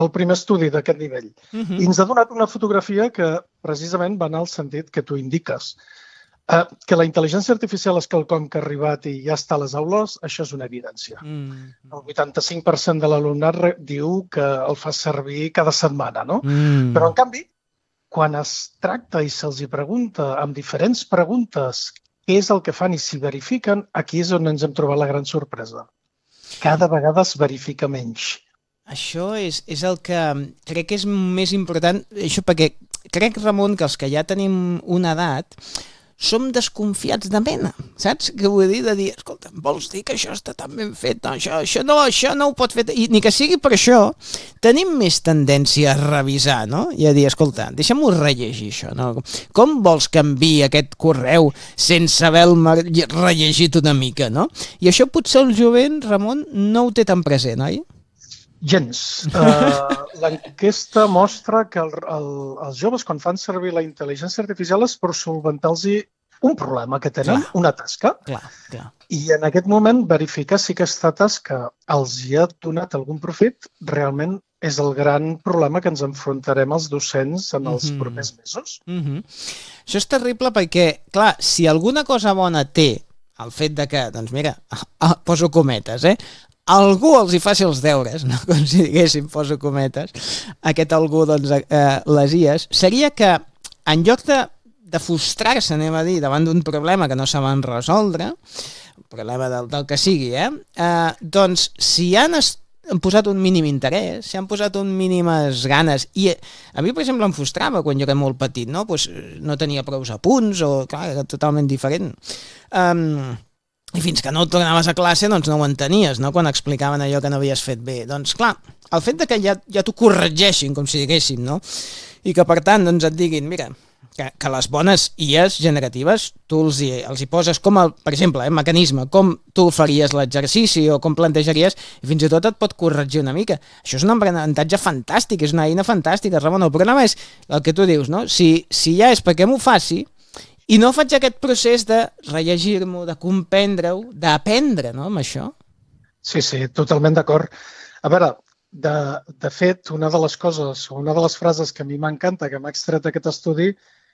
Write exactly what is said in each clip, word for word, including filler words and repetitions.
el primer estudi d'aquest nivell. Uh-huh. I ens ha donat una fotografia que precisament va anar al sentit que tu indiques. Uh, que la intel·ligència artificial és quelcom que ha arribat i ja està a les aules, això és una evidència. Mm. El vuitanta-cinc per cent de l'alumnat diu que el fa servir cada setmana, no? Mm. Però, en canvi, quan es tracta i se'ls hi pregunta amb diferents preguntes què és el que fan i si verifiquen, aquí és on ens hem trobat la gran sorpresa. Cada vegada es verifica menys. Això és, és el que crec que és més important, això perquè crec, Ramon, que els que ja tenim una edat som desconfiats de mena, saps? Que vull dir, de dir, escolta, vols dir que això està tan ben fet? No, això, això, no, això no ho pot fer... I ni que sigui per això, tenim més tendència a revisar, no? I a dir, escolta, deixa'm-ho rellegir, això, no? Com vols que enviï aquest correu sense haver-me rellegit una mica, no? I això potser el jovent, Ramon, no ho té tan present, oi? Gens. Uh, L'enquesta mostra que el, el, els joves, quan fan servir la intel·ligència artificial, és per solventar-los un problema que tenen, clar, una tasca, clar, clar. I en aquest moment verificar si aquesta tasca els hi ha donat algun profit realment és el gran problema que ens enfrontarem els docents en els mm-hmm. propers mesos. Mm-hmm. Això és terrible perquè, clar, si alguna cosa bona té el fet de que, doncs mira, poso cometes, eh? Algú els hi faci els deures, no? Com si diguéssim, poso cometes, aquest algú, doncs, eh, les I As, seria que en lloc de, de frustrar-se, anem a dir, davant d'un problema que no saben resoldre, un problema del, del que sigui, eh? Eh, doncs, si han, han posat un mínim interès, si han posat un mínimes ganes, i a mi, per exemple, em frustrava quan jo era molt petit, no? Pues, no tenia prou apunts, o, clar, era totalment diferent. Um, I fins que no tornaves a classe doncs no ho entenies, no? Quan explicaven allò que no havies fet bé. Doncs clar, el fet de que ja, ja t'ho corregeixin, com si diguéssim, no? I que per tant doncs et diguin, mira, que, que les bones I As generatives tu els hi, els hi poses com, el, per exemple, eh, mecanisme, com tu faries l'exercici o com plantejaries, i fins i tot et pot corregir una mica. Això és un aprenentatge fantàstic, és una eina fantàstica, Ramon. El problema és el que tu dius, no? Si, si ja és perquè m'ho faci, i no faig aquest procés de rellegir-m'ho, de comprendre-ho, d'aprendre, no, amb això? Sí, sí, totalment d'acord. A veure, de, de fet, una de les coses, una de les frases que a mi m'encanta, que m'ha extret aquest estudi,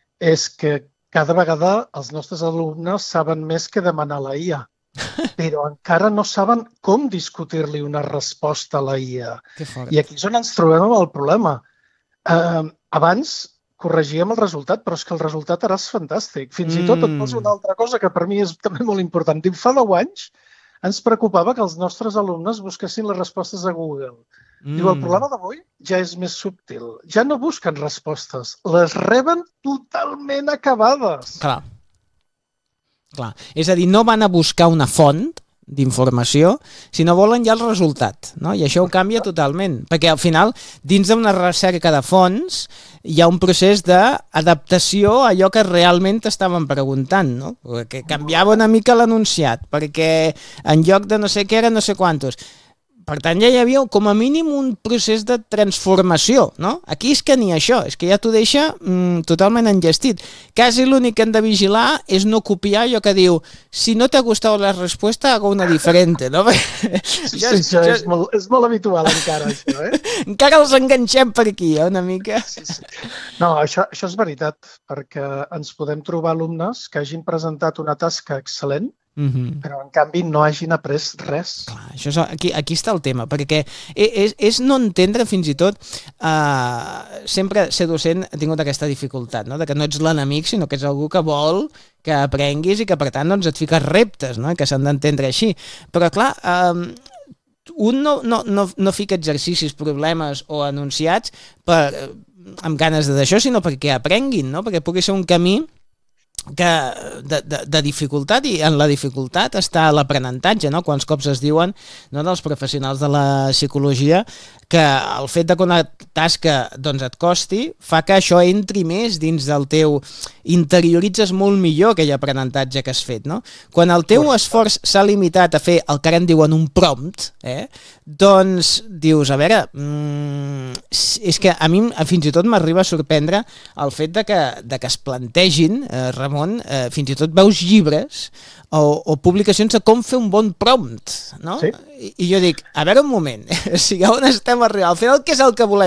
és que cada vegada els nostres alumnes saben més que demanar la I A, però encara no saben com discutir-li una resposta a la I A. Que fort. I aquí és on ens trobem amb el problema. Eh, abans corregíem el resultat, però és que el resultat ara és fantàstic. Fins mm. i tot et poso una altra cosa que per mi és també molt important. Diu, fa deu anys ens preocupava que els nostres alumnes busquessin les respostes a Google. Mm. Diu, el problema d'avui ja és més subtil. Ja no busquen respostes, les reben totalment acabades. Clar. Clar. És a dir, no van a buscar una font d'informació, si no volen ja el resultat, no? I això ho canvia totalment, perquè al final, dins d'una recerca de fons, hi ha un procés d'adaptació a allò que realment estaven preguntant, no? Perquè canviava una mica l'enunciat, perquè en lloc de no sé què era no sé quantos. Per tant, ja hi havia com a mínim un procés de transformació, no? Aquí és que ni això, és que ja t'ho deixa mm, totalment enllestit. Quasi l'únic que hem de vigilar és no copiar allò que diu si no te ha gustat la resposta, hago una diferente, no? Sí, ja, sí, això ja... és, molt, és molt habitual encara, això, eh? Encara els enganxem per aquí, eh, una mica. Sí, sí. No, això, això és veritat, perquè ens podem trobar alumnes que hagin presentat una tasca excel·lent, Mm-hmm. però en canvi no hagin après res. Clar, això és, aquí, aquí està el tema, perquè és, és no entendre fins i tot, uh, sempre ser docent ha tingut aquesta dificultat, no? De que no ets l'enemic, sinó que ets algú que vol que aprenguis i que per tant doncs, et fiques reptes, no? Que s'han d'entendre així. Però clar, uh, un no, no, no, no fica exercicis, problemes o enunciats per, amb ganes d'això, sinó perquè aprenguin, no? Perquè pugui ser un camí que de, de, de dificultat, i en la dificultat està l'aprenentatge, no? Quants cops es diuen, no, dels professionals de la psicologia que el fet de que una tasca doncs, et costi fa que això entri més dins del teu, interioritzes molt millor aquell aprenentatge que has fet, no? Quan el teu esforç s'ha limitat a fer el que ara en diuen un prompt, eh? Doncs dius, a veure, mmm, és que a mi fins i tot m'arriba a sorprendre el fet de que, de que es plantegin, eh, Ramon, eh, fins i tot veus llibres o, o publicacions de com fer un bon prompt, no? Sí. I, I jo dic, a veure un moment, o sigui, on estem arribant? Al final, què és el que volem?